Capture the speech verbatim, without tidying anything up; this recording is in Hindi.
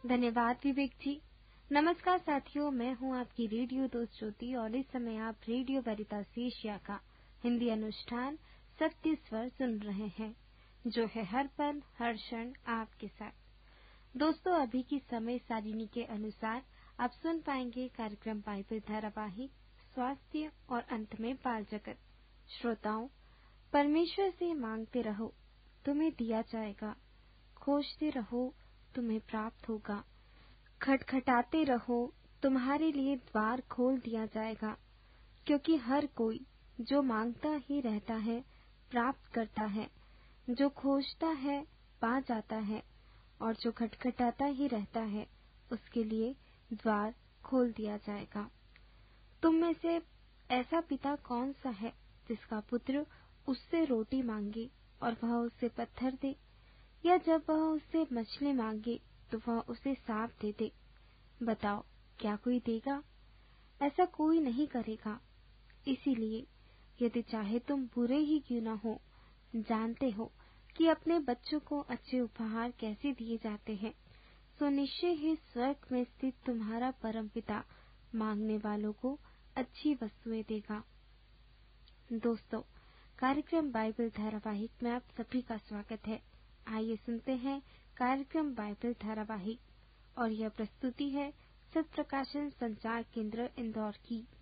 धन्यवाद विवेक जी। नमस्कार साथियों, मैं हूं आपकी रेडियो दोस्त ज्योति और इस समय आप रेडियो वेरितास एशिया का हिंदी अनुष्ठान सत्य स्वर सुन रहे हैं, जो है हर पल हर क्षण आपके साथ। दोस्तों, अभी की समय सारिणी के अनुसार आप सुन पाएंगे कार्यक्रम बाइबल धारावाहिक स्वास्थ्य और अंत में बाल जगत। श्रोताओं, परमेश्वर से मांगते रहो, तुम्हें दिया जाएगा। खोजते रहो, तुम्हें प्राप्त होगा। खटखटाते रहो, तुम्हारे लिए द्वार खोल दिया जाएगा। क्योंकि हर कोई जो मांगता ही रहता है प्राप्त करता है, जो खोजता है पा जाता है, और जो खटखटाता ही रहता है उसके लिए द्वार खोल दिया जाएगा। तुम में से ऐसा पिता कौन सा है जिसका पुत्र उससे रोटी मांगे और वह उसे पत्थर दे, या जब वह उससे मछली मांगे तो वह उसे सांप दे दे? बताओ, क्या कोई देगा? ऐसा कोई नहीं करेगा। इसीलिए यदि चाहे तुम बुरे ही क्यों न हो, जानते हो कि अपने बच्चों को अच्छे उपहार कैसे दिए जाते हैं, तो निश्चय ही स्वर्ग में स्थित तुम्हारा परमपिता मांगने वालों को अच्छी वस्तुएं देगा। दोस्तों, कार्यक्रम बाइबल धारावाहिक में आप सभी का स्वागत है। आइए सुनते हैं कार्यक्रम बाइबल धारावाहिक, और यह प्रस्तुति है सत्य प्रकाशन संचार केंद्र इंदौर की।